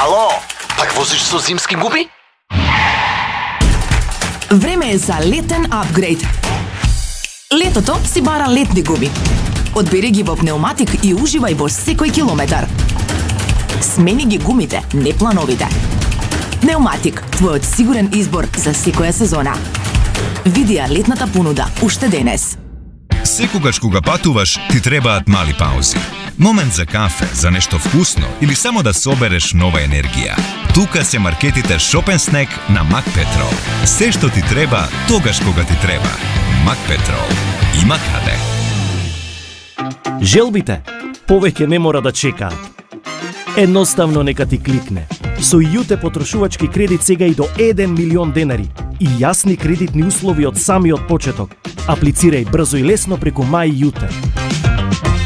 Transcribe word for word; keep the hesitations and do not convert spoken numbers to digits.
Ало, пак возиш со зимски губи? Време е за летен апгрейд. Летото си бара летни губи. Одбери ги во пнеуматик и уживај во секој километар. Смени ги гумите, не плановите. Пнеуматик, твојот сигурен избор за секоја сезона. Види ја летната понуда уште денес. Секогаш кога патуваш, ти требаат мали паузи. Момент за кафе, за нешто вкусно или само да собереш нова енергија. Тука се маркетите Shop and Snack на Макпетрол. Се што ти треба, тогаш кога ти треба. Макпетрол. Има каде. Желбите повеќе не мора да чекаат. Едноставно нека ти кликне. Со Јуте потрошувачки кредит сега и до еден милион денари и јасни кредитни услови од самиот почеток. Аплицирај брзо и лесно преку Мај Јуте.